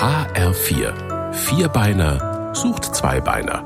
HR4. Vierbeiner sucht Zweibeiner.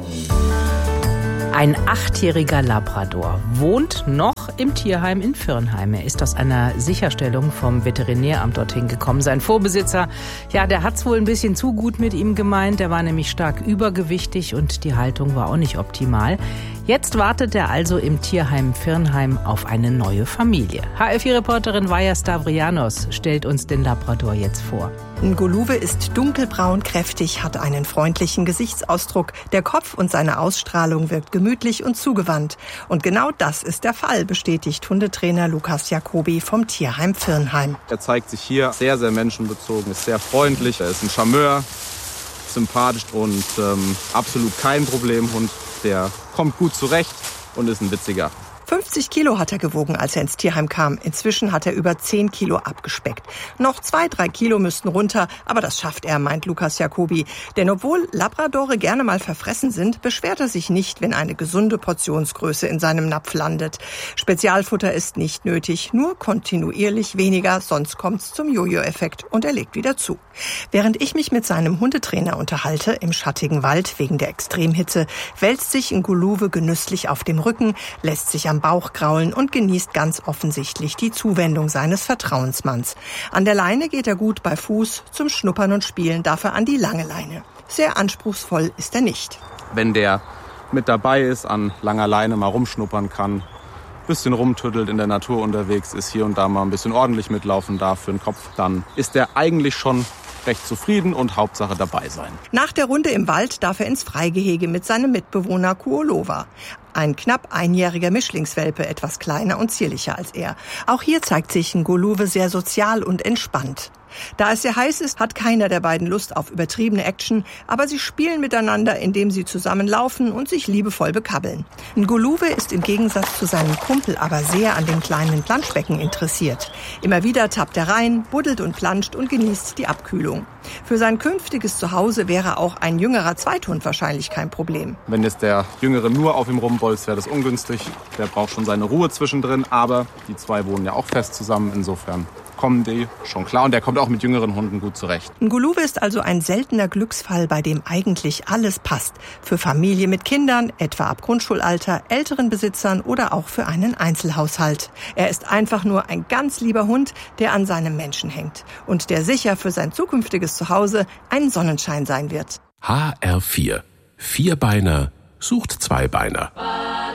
Ein 8-jähriger Labrador wohnt noch im Tierheim in Virnheim. Er ist aus einer Sicherstellung vom Veterinäramt dorthin gekommen. Sein Vorbesitzer, der hat's wohl ein bisschen zu gut mit ihm gemeint. Er war nämlich stark übergewichtig und die Haltung war auch nicht optimal. Jetzt wartet er also im Tierheim Virnheim auf eine neue Familie. HR4-Reporterin Vaja Stavrianos stellt uns den Labrador jetzt vor. Nguluwe ist dunkelbraun, kräftig, hat einen freundlichen Gesichtsausdruck. Der Kopf und seine Ausstrahlung wirkt gemütlich und zugewandt. Und genau das ist der Fall, bestätigt Hundetrainer Lukas Jacobi vom Tierheim Virnheim. Er zeigt sich hier sehr, sehr menschenbezogen, ist sehr freundlich, er ist ein Charmeur, sympathisch und absolut kein Problemhund. Der kommt gut zurecht und ist ein witziger. 50 Kilo hat er gewogen, als er ins Tierheim kam. Inzwischen hat er über 10 Kilo abgespeckt. Noch 2-3 Kilo müssten runter, aber das schafft er, meint Lukas Jacobi. Denn obwohl Labradore gerne mal verfressen sind, beschwert er sich nicht, wenn eine gesunde Portionsgröße in seinem Napf landet. Spezialfutter ist nicht nötig, nur kontinuierlich weniger, sonst kommt's zum Jojo-Effekt und er legt wieder zu. Während ich mich mit seinem Hundetrainer unterhalte, im schattigen Wald wegen der Extremhitze, wälzt sich Nguluwe genüsslich auf dem Rücken, lässt sich am Bauch kraulen und genießt ganz offensichtlich die Zuwendung seines Vertrauensmanns. An der Leine geht er gut, bei Fuß, zum Schnuppern und Spielen darf er an die lange Leine. Sehr anspruchsvoll ist er nicht. Wenn der mit dabei ist, an langer Leine mal rumschnuppern kann, bisschen rumtüttelt, in der Natur unterwegs ist, hier und da mal ein bisschen ordentlich mitlaufen darf für den Kopf, dann ist er eigentlich schon recht zufrieden und Hauptsache dabei sein. Nach der Runde im Wald darf er ins Freigehege mit seinem Mitbewohner Kuolova. Ein knapp einjähriger Mischlingswelpe, etwas kleiner und zierlicher als er. Auch hier zeigt sich Nguluwe sehr sozial und entspannt. Da es sehr heiß ist, hat keiner der beiden Lust auf übertriebene Action, aber sie spielen miteinander, indem sie zusammen laufen und sich liebevoll bekabbeln. Nguluwe ist im Gegensatz zu seinem Kumpel aber sehr an dem kleinen Planschbecken interessiert. Immer wieder tappt er rein, buddelt und planscht und genießt die Abkühlung. Für sein künftiges Zuhause wäre auch ein jüngerer Zweithund wahrscheinlich kein Problem. Wenn jetzt der Jüngere nur auf ihm rumbolzt, wäre das ungünstig. Der braucht schon seine Ruhe zwischendrin, aber die zwei wohnen ja auch fest zusammen, insofern kommen die schon klar und der kommt auch mit jüngeren Hunden gut zurecht. Nguluwe ist also ein seltener Glücksfall, bei dem eigentlich alles passt. Für Familie mit Kindern, etwa ab Grundschulalter, älteren Besitzern oder auch für einen Einzelhaushalt. Er ist einfach nur ein ganz lieber Hund, der an seinem Menschen hängt und der sicher für sein zukünftiges Zuhause ein Sonnenschein sein wird. HR4. Vierbeiner sucht Zweibeiner.